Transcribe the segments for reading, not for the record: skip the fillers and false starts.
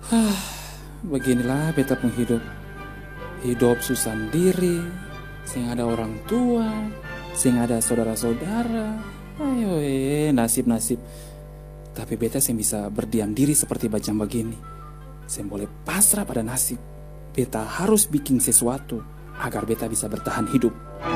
Beginilah beta penghidup. Hidup susah sendiri, sing ada orang tua, sing ada saudara-saudara. Ayo nasib-nasib. Tapi beta sing bisa berdiam diri seperti bajang begini. Sing boleh pasrah pada nasib. Beta harus bikin sesuatu agar beta bisa bertahan hidup.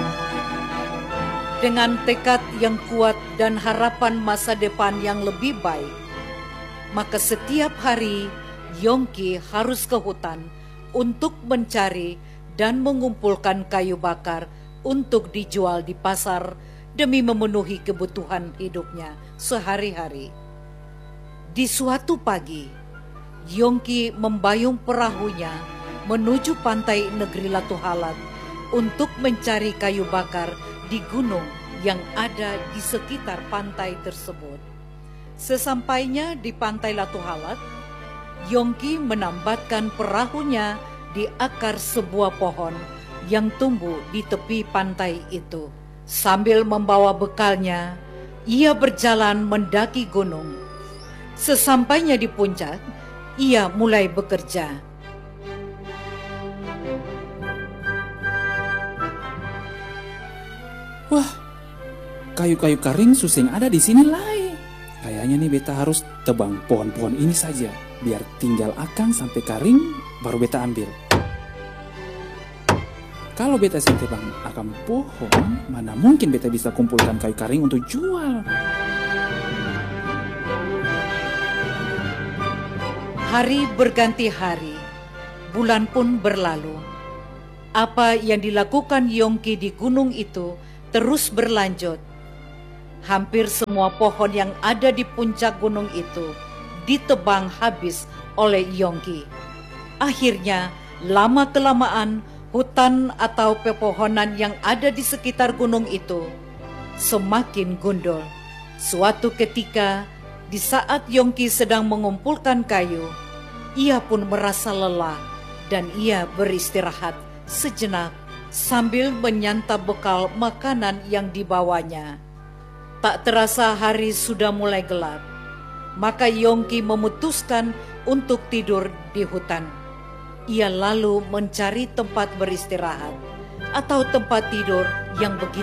Dengan tekad yang kuat dan harapan masa depan yang lebih baik, maka setiap hari Yongki harus ke hutan untuk mencari dan mengumpulkan kayu bakar untuk dijual di pasar demi memenuhi kebutuhan hidupnya sehari-hari. Di suatu pagi, Yongki membayung perahunya menuju pantai negeri Latuhalat untuk mencari kayu bakar di gunung yang ada di sekitar pantai tersebut. Sesampainya di pantai Latuhalat, Yongki menambatkan perahunya di akar sebuah pohon yang tumbuh di tepi pantai itu. Sambil membawa bekalnya, ia berjalan mendaki gunung. Sesampainya di puncak, ia mulai bekerja. Wah, kayu-kayu kering suseng ada di sini lai. Kayaknya nih beta harus tebang pohon-pohon ini saja, biar tinggal akang sampai kering baru beta ambil. Kalau beta sing tebang akang pohon, mana mungkin beta bisa kumpulkan kayu kering untuk jual. Hari berganti hari, bulan pun berlalu. Apa yang dilakukan Yongki di gunung itu terus berlanjut. Hampir semua pohon yang ada di puncak gunung itu ditebang habis oleh Yongki. Akhirnya, lama-kelamaan hutan atau pepohonan yang ada di sekitar gunung itu semakin gundul. Suatu ketika, di saat Yongki sedang mengumpulkan kayu, ia pun merasa lelah dan ia beristirahat sejenak sambil menyantap bekal makanan yang dibawanya. Tak terasa hari sudah mulai gelap, maka Yongki memutuskan untuk tidur di hutan. Ia lalu mencari tempat beristirahat atau tempat tidur yang begitu